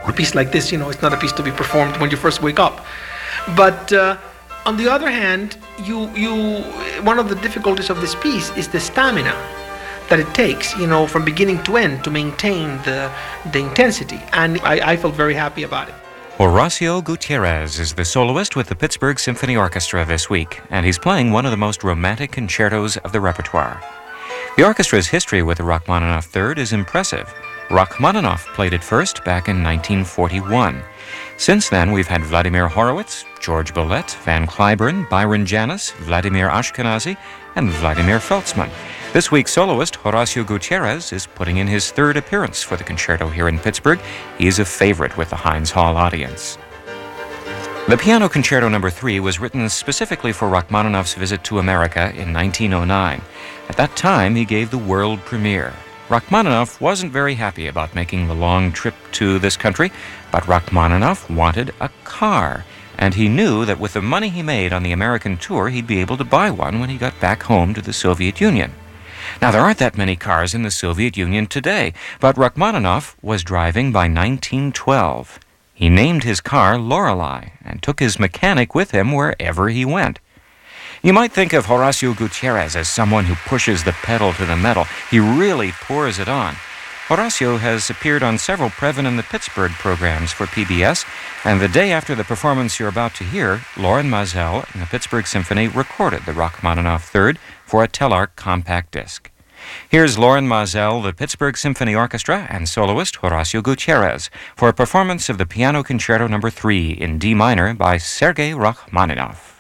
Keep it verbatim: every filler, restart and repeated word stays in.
A piece like this, you know, it's not a piece to be performed when you first wake up. But uh, on the other hand, you you one of the difficulties of this piece is the stamina that it takes, you know, from beginning to end to maintain the the intensity. And I, I felt very happy about it. Horacio Gutierrez is the soloist with the Pittsburgh Symphony Orchestra this week, and he's playing one of the most romantic concertos of the repertoire. The orchestra's history with the Rachmaninoff Third is impressive. Rachmaninoff played it first back in nineteen forty-one. Since then, we've had Vladimir Horowitz, George Bolet, Van Cliburn, Byron Janis, Vladimir Ashkenazy, and Vladimir Feltzman. This week's soloist, Horacio Gutierrez, is putting in his third appearance for the concerto here in Pittsburgh. He's a favorite with the Heinz Hall audience. The Piano Concerto Number three was written specifically for Rachmaninoff's visit to America in nineteen oh nine. At that time, he gave the world premiere. Rachmaninoff wasn't very happy about making the long trip to this country, but Rachmaninoff wanted a car, and he knew that with the money he made on the American tour, he'd be able to buy one when he got back home to the Soviet Union. Now, there aren't that many cars in the Soviet Union today, but Rachmaninoff was driving by nineteen twelve. He named his car Lorelei and took his mechanic with him wherever he went. You might think of Horacio Gutierrez as someone who pushes the pedal to the metal. He really pours it on. Horacio has appeared on several Previn and the Pittsburgh programs for P B S, and the day after the performance you're about to hear, Loren Maazel and the Pittsburgh Symphony recorded the Rachmaninoff Third for a Telarc compact disc. Here's Loren Maazel, the Pittsburgh Symphony Orchestra, and soloist Horacio Gutierrez for a performance of the Piano Concerto Number three in D minor by Sergei Rachmaninoff.